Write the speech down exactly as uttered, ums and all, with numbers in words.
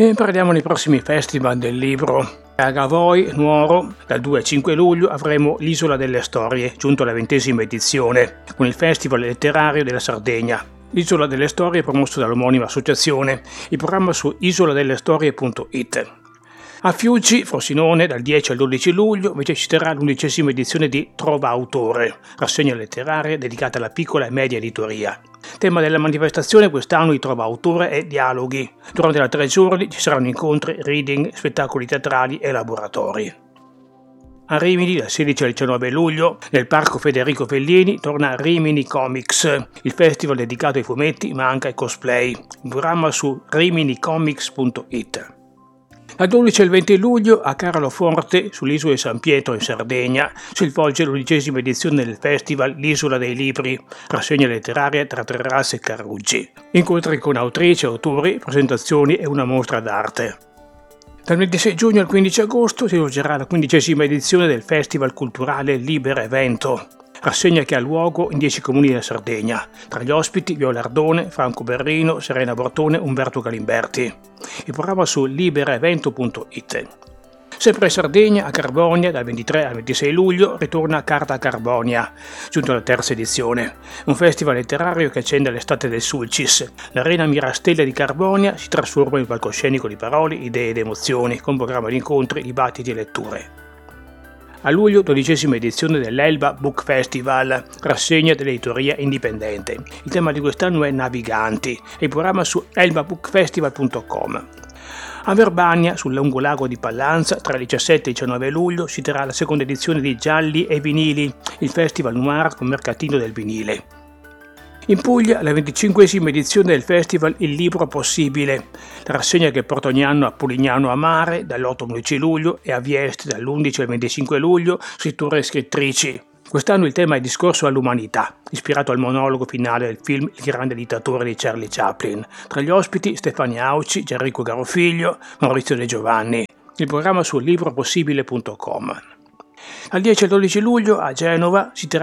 E parliamo nei prossimi festival del libro. A Gavoi, Nuoro, dal due al cinque luglio avremo l'Isola delle Storie, giunto alla ventesima edizione, con il Festival Letterario della Sardegna. L'Isola delle Storie è promosso dall'omonima associazione, il programma su isoladellestorie punto it. A Fiuggi, Frosinone, dal dieci al dodici luglio invece ci terrà l'undicesima edizione di Trova Autore, rassegna letteraria dedicata alla piccola e media editoria. Tema della manifestazione quest'anno di Trova Autore è Dialoghi. Durante la tre giorni ci saranno incontri, reading, spettacoli teatrali e laboratori. A Rimini, dal sedici al diciannove luglio, nel Parco Federico Fellini, torna Rimini Comics, il festival dedicato ai fumetti ma anche ai cosplay. Il programma su rimini comics punto it. Dal dodici al venti luglio a Carloforte, sull'isola di San Pietro in Sardegna, si svolge l'undicesima edizione del festival L'Isola dei Libri, rassegna letteraria tra terrazze e caruggi. Incontri con autrici, autori, presentazioni e una mostra d'arte. Dal ventisei giugno al quindici agosto si svolgerà la quindicesima edizione del Festival Culturale Libera Evento, rassegna che ha luogo in dieci comuni della Sardegna. Tra gli ospiti Viola Ardone, Franco Berrino, Serena Bortone, Umberto Galimberti. Il programma su libera evento punto it. Sempre in Sardegna, a Carbonia, dal ventitré al ventisei luglio, ritorna Carta Carbonia, giunto alla terza edizione. Un festival letterario che accende l'estate del Sulcis. L'Arena Mirastella di Carbonia si trasforma in palcoscenico di parole, idee ed emozioni, con programma di incontri, dibattiti e letture. A luglio, dodicesima edizione dell'Elba Book Festival, rassegna dell'editoria indipendente. Il tema di quest'anno è Naviganti e il programma su elba book festival punto com. A Verbania, sul lungolago di Pallanza, tra il diciassette e il diciannove luglio, si terrà la seconda edizione di Gialli e Vinili, il festival noir con mercatino del vinile. In Puglia, la venticinquesima edizione del festival Il Libro Possibile, la rassegna che porta ogni anno a Polignano a Mare dall'otto al undici luglio e a Vieste dall'undici al venticinque luglio, scrittori e scrittrici. Quest'anno il tema è Discorso all'umanità, ispirato al monologo finale del film Il grande dittatore di Charlie Chaplin. Tra gli ospiti Stefania Auci, Gianrico Garofiglio, Maurizio De Giovanni. Il programma su libro possibile punto com. Dal dieci al dodici luglio a Genova si terrà